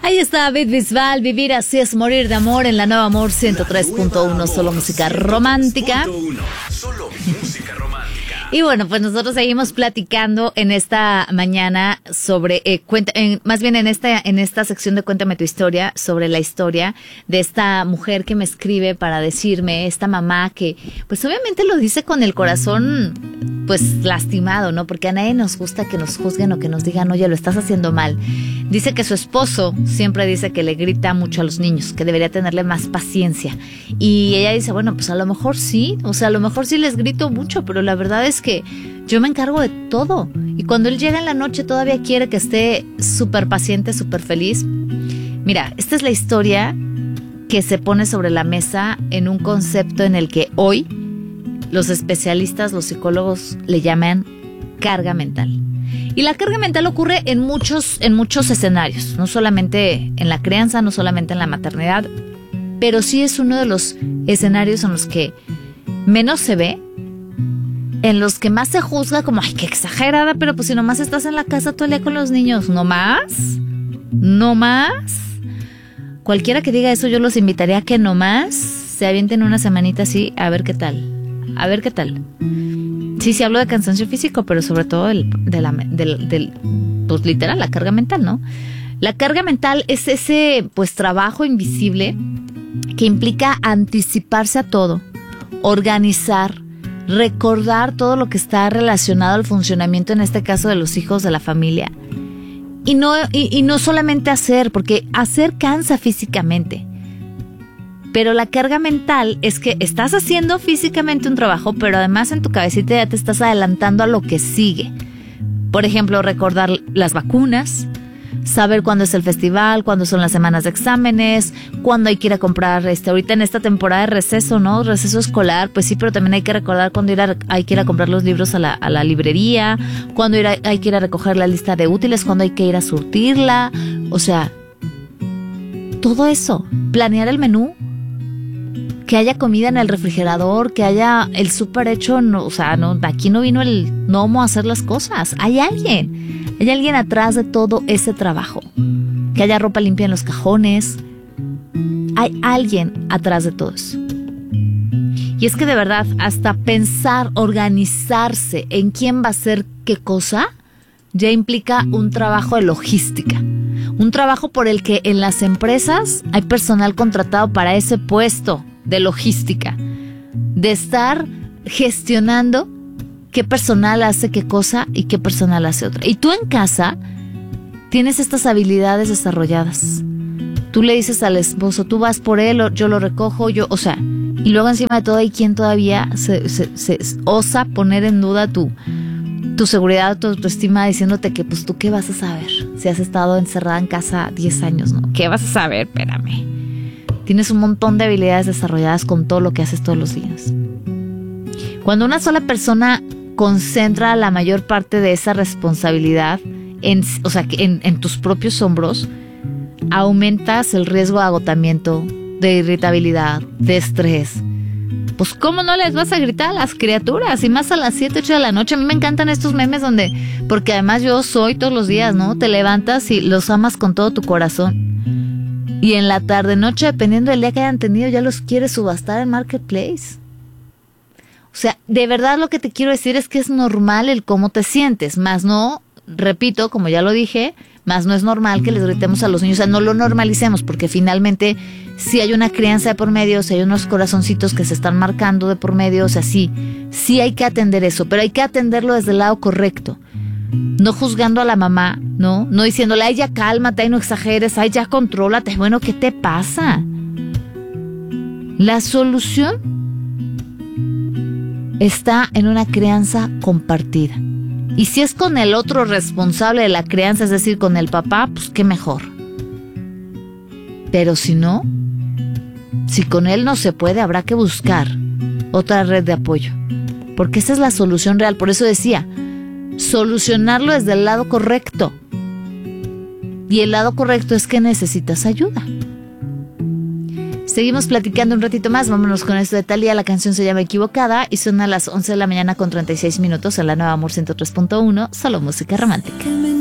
Ahí está David Bisbal, Vivir así es morir de amor en la Nueva Amor 103.1, solo música romántica. Solo música romántica. Y bueno, pues nosotros seguimos platicando en esta mañana sobre, más bien en esta sección de Cuéntame tu historia, sobre la historia de esta mujer que me escribe para decirme, esta mamá que, pues obviamente lo dice con el corazón, pues lastimado, ¿no? Porque a nadie nos gusta que nos juzguen o que nos digan, oye, lo estás haciendo mal. Dice que su esposo siempre dice que le grita mucho a los niños, que debería tenerle más paciencia. Y ella dice, bueno, pues a lo mejor sí, o sea, a lo mejor sí les grito mucho, pero la verdad es que yo me encargo de todo. Y cuando él llega en la noche todavía quiere que esté súper paciente, súper feliz. Mira, esta es la historia que se pone sobre la mesa en un concepto en el que hoy los especialistas, los psicólogos le llaman carga mental. Y la carga mental ocurre en muchos escenarios, no solamente en la crianza, no solamente en la maternidad, pero sí es uno de los escenarios en los que menos se ve, en los que más se juzga como, ay, qué exagerada, pero pues si nomás estás en la casa todo el día con los niños, ¿no más? Cualquiera que diga eso, yo los invitaría a que nomás se avienten una semanita así, a ver qué tal. Sí, hablo de cansancio físico, pero sobre todo pues literal, la carga mental, ¿no? La carga mental es ese, pues, trabajo invisible que implica anticiparse a todo, organizar, recordar todo lo que está relacionado al funcionamiento, en este caso de los hijos de la familia. Y no solamente hacer, porque hacer cansa físicamente. Pero la carga mental es que estás haciendo físicamente un trabajo, pero además en tu cabecita ya te estás adelantando a lo que sigue. Por ejemplo, recordar las vacunas, saber cuándo es el festival, cuándo son las semanas de exámenes, cuándo hay que ir a comprar, ahorita en esta temporada de receso, ¿no? Receso escolar, pues sí, pero también hay que recordar cuándo hay que ir a comprar los libros a la librería, cuándo hay que ir a recoger la lista de útiles, cuándo hay que ir a surtirla, o sea, todo eso, planear el menú, que haya comida en el refrigerador, que haya el súper hecho, no, o sea, no, aquí no vino el gnomo a hacer las cosas, hay alguien atrás de todo ese trabajo, que haya ropa limpia en los cajones, hay alguien atrás de todo eso. Y es que de verdad, hasta pensar, organizarse en quién va a hacer qué cosa, ya implica un trabajo de logística, un trabajo por el que en las empresas hay personal contratado para ese puesto de logística, de estar gestionando qué personal hace qué cosa y qué personal hace otra. Y tú en casa tienes estas habilidades desarrolladas. Tú le dices al esposo, tú vas por él, yo lo recojo, o sea, y luego encima de todo hay quien todavía se osa poner en duda tu seguridad, tu autoestima, diciéndote que pues tú qué vas a saber si has estado encerrada en casa 10 años, ¿no? ¿Qué vas a saber? Espérame. Tienes un montón de habilidades desarrolladas con todo lo que haces todos los días. Cuando una sola persona concentra la mayor parte de esa responsabilidad en tus propios hombros, aumentas el riesgo de agotamiento, de irritabilidad, de estrés. Pues ¿cómo no les vas a gritar a las criaturas? Y más a las 7, 8 de la noche. A mí me encantan estos memes porque además yo soy todos los días, ¿no? Te levantas y los amas con todo tu corazón. Y en la tarde, noche, dependiendo del día que hayan tenido, ya los quieres subastar en Marketplace. O sea, de verdad lo que te quiero decir es que es normal el cómo te sientes, más no, repito, como ya lo dije, más no es normal que les gritemos a los niños, o sea, no lo normalicemos, porque finalmente si hay una crianza de por medio, si hay unos corazoncitos que se están marcando de por medio, o sea, sí hay que atender eso, pero hay que atenderlo desde el lado correcto. No juzgando a la mamá, ¿no? No diciéndole, ay, ya cálmate, ay, no exageres, ay, ya contrólate. Bueno, ¿qué te pasa? La solución está en una crianza compartida. Y si es con el otro responsable de la crianza, es decir, con el papá, pues qué mejor. Pero si no, si con él no se puede, habrá que buscar otra red de apoyo. Porque esa es la solución real. Por eso decía, solucionarlo desde el lado correcto. Y el lado correcto es que necesitas ayuda. Seguimos platicando un ratito más. Vámonos con esto de Thalía. La canción se llama Equivocada y suena a las 11 de la mañana con 36 minutos en la Nueva Amor 103.1. Solo música romántica.